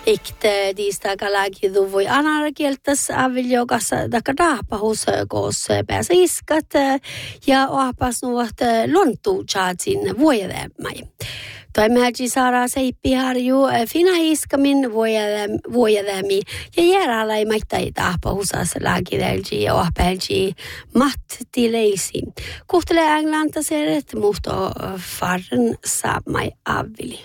Ikte tiistaika lääkidu voi anarkieltas aviljokassa taka daapahus koos pääsä iskat ja oapas nuot lontuu chaatsin vuojelemmai. Toimääji saadaan seippiharju fina iskamin vuojelemi ja järälai maittai daapahusas lääkidelji ja oapelji mattileisi. Kuhtelee englantaseret muhto farren saamai avili.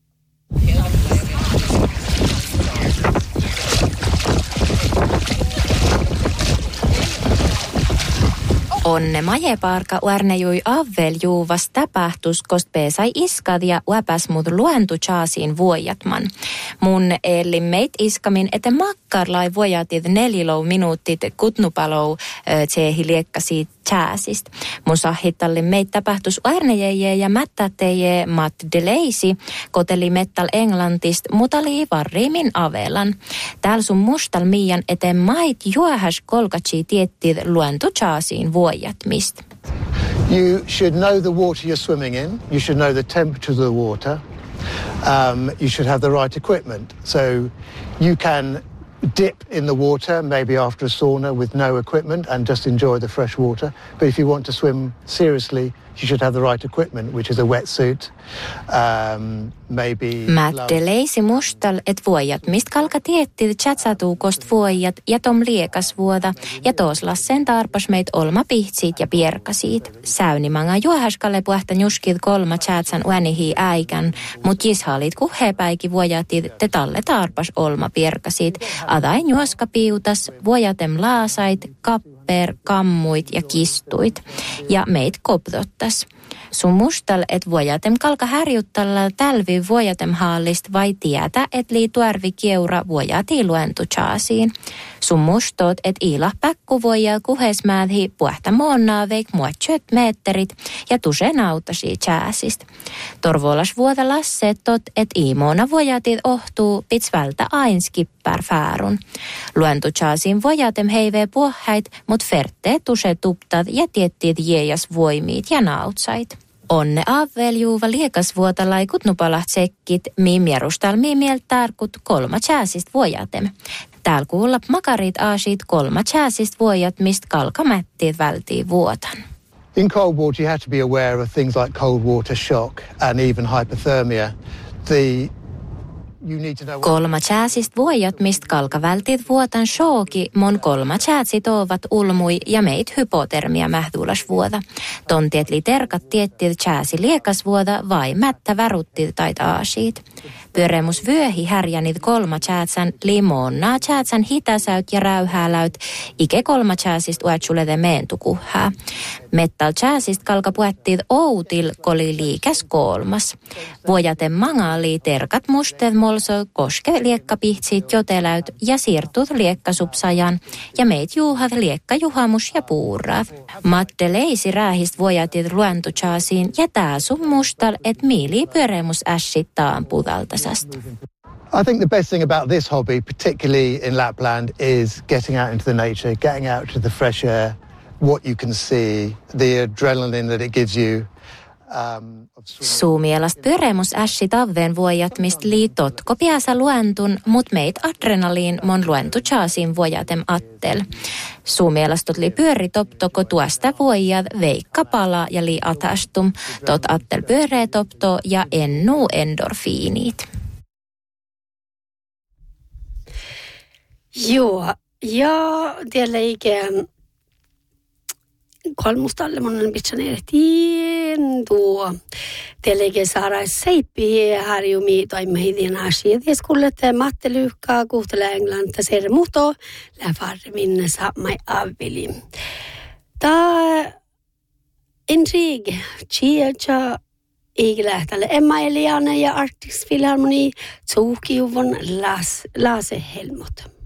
Onne majeparka uarnejui avveljuuvas täpähtus, kost peesai iskad ja uäpäs mut luentu chaasiin vuojatman. Mun eli meit iskamin, ete makkarlai vuojatid 4 minuutit kutnupalou tseehi liekkasi chaasist. Mun sahittalli meit täpähtus uarnejeje ja mättäteje mat deleisi, koteli mettal englantist, mutali varriimin avelan. Tääl sun mustal miian ete mait juohas kolkatsi tiettid luentu chaasiin vuojatmist. You should know the water you're swimming in. You should know the temperature of the water. You should have the right equipment. So you can dip in the water, maybe after a sauna with no equipment and just enjoy the fresh water. But if you want to swim seriously, you should have the right equipment, which is a wetsuit, maybe... Mätteleisi mustal et vuojat, mist kalka tietti tjatsatuu kost vuojat ja tom liekas vuoda ja tos lassen tarpas meit olma pihtsit ja pierkasiit. Säynimanga juohaskalle puhta njuskid 3 tjatsan uänihi äikän, mut jishaalit kuhepäiki vuojatit te talle tarpas olma pierkasiit. Adain juoska piutas, vuojatem laasait, kammuit ja kistuit. Ja meit kopdottas. Sun mustal et vuojatem kalka härjuttalla tälvi vuojatem haallist vai tietä et lii tuarvi keura vuojati luentu chaasiin. Sun mustot et iilah päkku vuojaa kuhesmäädhi puhta moonnaa veik muotsyöt meetterit ja tuse nautasi chaasist. Torvolas vuoda lasseet tot et iimoona vuojatit ohtuu pits vältä ain skippär fäärun. Luentu chaasiin vuojatem heivee puohäit, mut fertteet tuse tuptat ja tiettiit jeejas voimiit ja nautsait. Onne avveljuuva liekasvuotalai kutnupalah tsekkit, miimierustal miimielt tarkut 3 chaasist vuojatem. Tääl kuulla makarit aasit 3 chaasist vuojat, mist kalkamättiit vältii vuotan. In cold water you have to be aware of things like cold water shock and even hypothermia. You need to know 3 chaasist vuojat, mist kalka vältit vuotan shooki, mon 3 chaasit ovat ulmui ja meit hypotermia mähdulas vuoda. Tontiet li terkat tiettit chaasi liekas vuoda vai mättä väruttit tait aasiit. Pyöremus vyöhi härjänit 3 chaatsan limonnaa chaatsan hitasäyt ja räyhääläyt, ike 3 chaasist uatsulede meentukuhää. Mettal chaasist kalka puettiit outil koli liikäs 3. Vuojaten mangali terkat mustet molso koske liekkapihtsit joteläyt ja siirtut liekkasupsajan ja meit juuhat liekkajuhamus ja puuraat. Matteleisi räähist vuojatit luentu chaasiin ja tää sun mustal et miili pyöremus ässit taan pudaltasast. I think the best thing about this hobby, particularly in Lapland, is getting out into the nature, getting out to the fresh air, what you can see, the adrenaline that it gives you. Suumielast pyöremus ässi tavveen vuojat, mist liitot kopiäsä luentun, mut meit adrenaliin mon luentu chaasiin vuojatem attel. Suumielastot li pyöri toptoko tuosta vuojat veikka pala ja li atastum, tot attel pyöree topto ja ennu endorfiinit. Joo, ja tiellä ikään kolmustalle monen pitsan ehtiin tuo. Teille saada seippi harjumi toimehidin asiat. Ja skullet Matte Lyhkaa kuhtelee englanta ser muhto läfarmin saamai avvili. Tää intrig chiacha iglehtälle Emma Eliana ja Arctic Philharmoni tsuukiuvon Lasse Helmut.